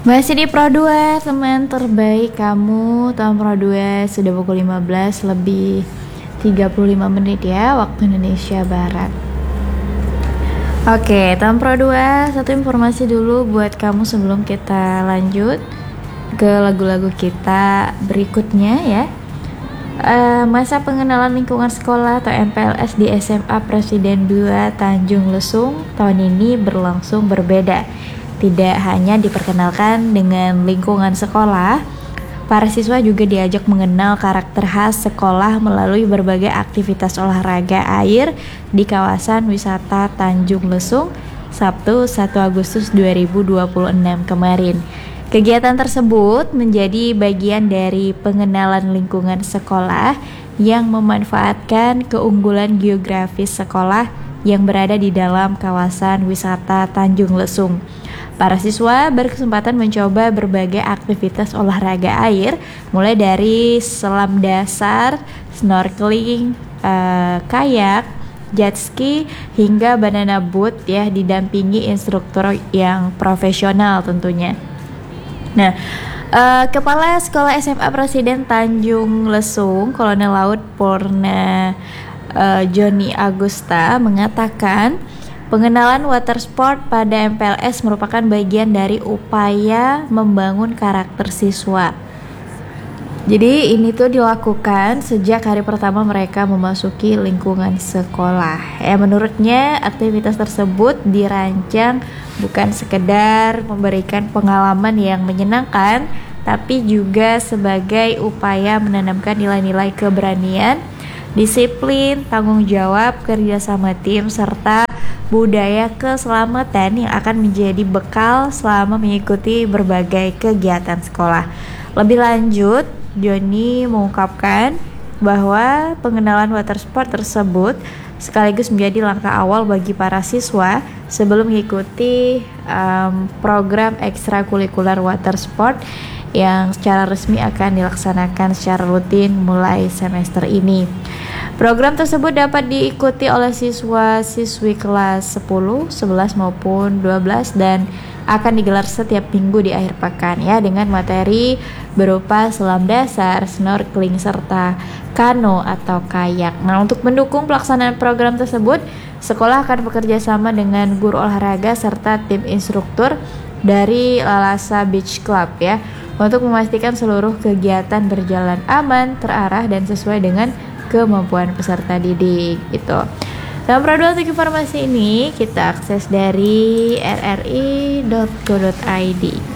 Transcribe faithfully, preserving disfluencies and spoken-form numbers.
Masih di Pro dua, teman terbaik kamu. Tahun Pro dua sudah pukul lima belas lebih tiga puluh lima menit ya, waktu Indonesia Barat. Oke, tahun Pro dua, satu informasi dulu buat kamu sebelum kita lanjut ke lagu-lagu kita berikutnya ya. Uh, masa pengenalan lingkungan sekolah atau M P L S di S M A Presiden dua Tanjung Lesung tahun ini berlangsung berbeda. Tidak hanya diperkenalkan dengan lingkungan sekolah, para siswa juga diajak mengenal karakter khas sekolah melalui berbagai aktivitas olahraga air di kawasan wisata Tanjung Lesung Sabtu satu Agustus dua ribu dua puluh enam kemarin. Kegiatan tersebut menjadi bagian dari pengenalan lingkungan sekolah yang memanfaatkan keunggulan geografis sekolah yang berada di dalam kawasan wisata Tanjung Lesung. Para siswa berkesempatan mencoba berbagai aktivitas olahraga air, mulai dari selam dasar, snorkeling, uh, kayak, jet ski, hingga banana boat ya, didampingi instruktur yang profesional tentunya. Nah, uh, Kepala Sekolah S M A Presiden Tanjung Lesung, Kolonel Laut Purna uh, Joni Agusta mengatakan, pengenalan water sport pada M P L S merupakan bagian dari upaya membangun karakter siswa. Jadi ini tuh dilakukan sejak hari pertama mereka memasuki lingkungan sekolah. Ya, menurutnya aktivitas tersebut dirancang bukan sekedar memberikan pengalaman yang menyenangkan, tapi juga sebagai upaya menanamkan nilai-nilai keberanian, disiplin, tanggung jawab, kerjasama tim, serta budaya keselamatan yang akan menjadi bekal selama mengikuti berbagai kegiatan sekolah. Lebih lanjut, Joni mengungkapkan bahwa pengenalan water sport tersebut sekaligus menjadi langkah awal bagi para siswa sebelum mengikuti um, program ekstrakurikuler water sport yang secara resmi akan dilaksanakan secara rutin mulai semester ini. Program tersebut dapat diikuti oleh siswa-siswi kelas sepuluh, sebelas maupun dua belas dan akan digelar setiap minggu di akhir pekan ya, dengan materi berupa selam dasar, snorkeling, serta kano atau kayak. Nah, untuk mendukung pelaksanaan program tersebut, sekolah akan bekerja sama dengan guru olahraga serta tim instruktur dari Lalasa Beach Club ya, untuk memastikan seluruh kegiatan berjalan aman, terarah, dan sesuai dengan kemampuan peserta didik gitu. Dalam Pro dua untuk informasi ini kita akses dari r r i dot go dot i d.